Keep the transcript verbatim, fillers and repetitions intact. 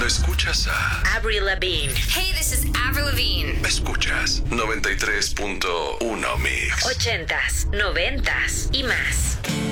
escuchas a Avril Lavigne. Hey, this is Avril Lavigne. Escuchas noventa y tres punto uno Mix. Ochentas, noventas y más.